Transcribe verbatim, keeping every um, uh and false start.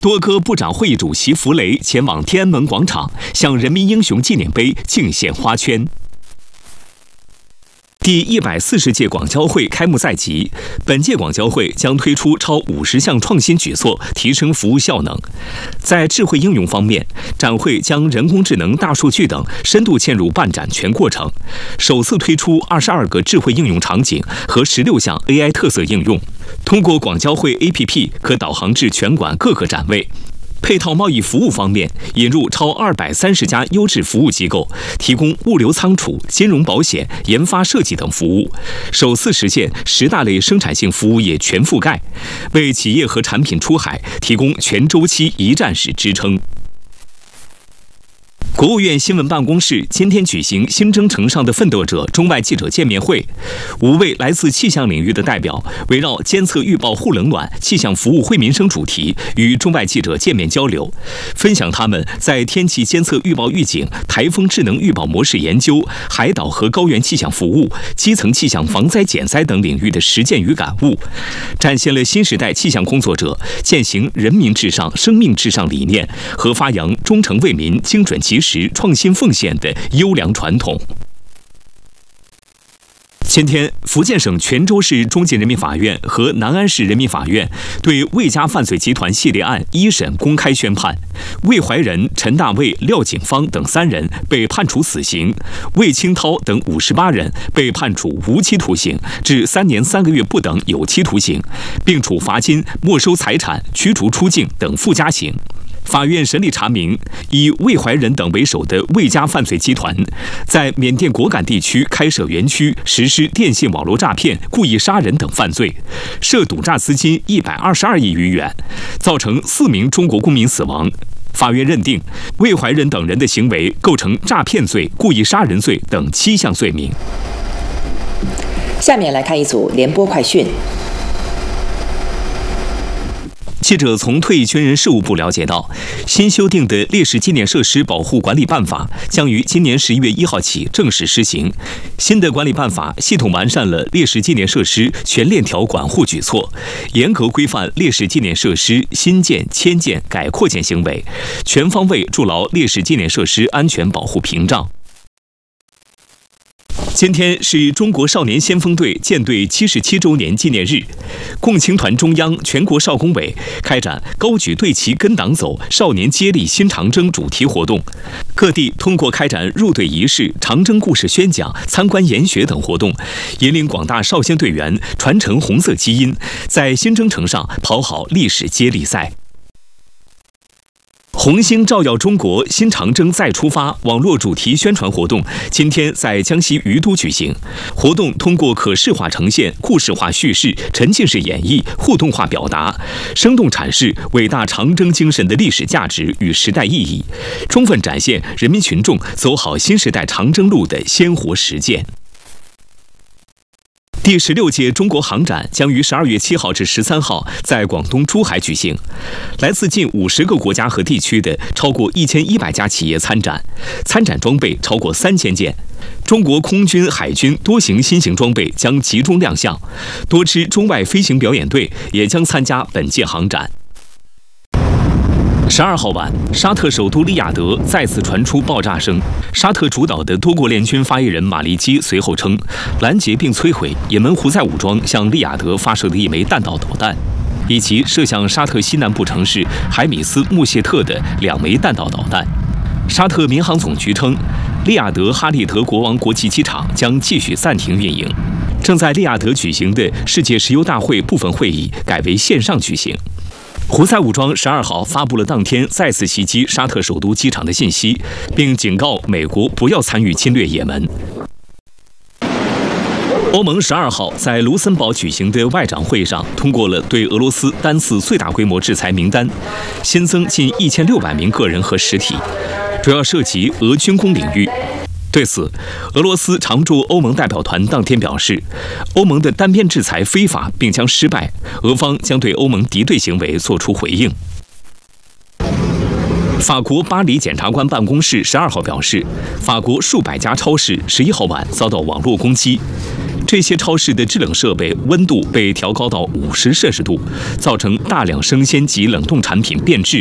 多个部长会议主席弗雷前往天安门广场，向人民英雄纪念碑敬献花圈。第一百四十届广交会开幕在即，本届广交会将推出超五十项创新举措，提升服务效能。在智慧应用方面，展会将人工智能、大数据等深度嵌入办展全过程，首次推出二十二个智慧应用场景和十六项 A I 特色应用。通过广交会 A P P 可导航至全馆各个展位。配套贸易服务方面，引入超二百三十家优质服务机构，提供物流仓储、金融保险、研发设计等服务，首次实现十大类生产性服务业全覆盖，为企业和产品出海提供全周期一站式支撑。国务院新闻办公室今天举行新征程上的奋斗者中外记者见面会，五位来自气象领域的代表围绕监测预报护冷暖、气象服务惠民生主题与中外记者见面交流，分享他们在天气监测预报预警、台风智能预报模式研究、海岛和高原气象服务、基层气象防灾减灾等领域的实践与感悟，展现了新时代气象工作者践行人民至上、生命至上理念和发扬忠诚为民、精准及时、创新奉献的优良传统。前天，福建省泉州市中级人民法院和南安市人民法院对魏家犯罪集团系列案一审公开宣判，魏怀仁、陈大卫、廖景芳等三人被判处死刑，魏清涛等五十八人被判处无期徒刑至三年三个月不等有期徒刑，并处罚金、没收财产、驱逐出境等附加刑。法院审理查明，以魏怀仁等为首的魏家犯罪集团，在缅甸果敢地区开设园区，实施电信网络诈骗、故意杀人等犯罪，涉赌诈资金一百二十二亿余元，造成四名中国公民死亡。法院认定，魏怀仁等人的行为构成诈骗罪、故意杀人罪等七项罪名。 下面来看一组联播快讯。 记者从退役军人事务部了解到，新修订的烈士纪念设施保护管理办法将于今年十一月一号起正式施行。新的管理办法系统完善了烈士纪念设施全链条管护举措，严格规范烈士纪念设施新建、迁建、改扩建行为，全方位筑牢烈士纪念设施安全保护屏障。今天是中国少年先锋队建队七十七周年纪念日，共青团中央、全国少工委开展高举队旗跟党走、少年接力新长征主题活动，各地通过开展入队仪式、长征故事宣讲、参观研学等活动，引领广大少先队员传承红色基因，在新征程上跑好历史接力赛。红星照耀中国新长征再出发网络主题宣传活动今天在江西于都举行。活动通过可视化呈现、故事化叙事、沉浸式演绎、互动化表达，生动阐释伟大长征精神的历史价值与时代意义，充分展现人民群众走好新时代长征路的鲜活实践。第十六届中国航展将于十二月七号至十三号在广东珠海举行，来自近五十个国家和地区的超过一千一百家企业参展，参展装备超过三千件。中国空军、海军多型新型装备将集中亮相，多支中外飞行表演队也将参加本届航展。十二号晚，沙特首都利雅得再次传出爆炸声。沙特主导的多国联军发言人马利基随后称，拦截并摧毁也门胡塞武装向利雅得发射的一枚弹道导弹，以及射向沙特西南部城市海米斯穆谢特的两枚弹道导弹。沙特民航总局称，利雅得哈利德国王国际机场将继续暂停运营。正在利雅得举行的世界石油大会部分会议改为线上举行。胡塞武装十二号发布了当天再次袭击沙特首都机场的信息，并警告美国不要参与侵略也门。欧盟十二号在卢森堡举行的外长会上通过了对俄罗斯单次最大规模制裁名单，新增近一千六百名个人和实体，主要涉及俄军工领域。对此，俄罗斯常驻欧盟代表团当天表示，欧盟的单边制裁非法并将失败，俄方将对欧盟敌对行为作出回应。法国巴黎检察官办公室十二号表示，法国数百家超市十一号晚遭到网络攻击， 这些超市的制冷设备温度被调高到五十摄氏度，造成大量生鲜及冷冻产品变质，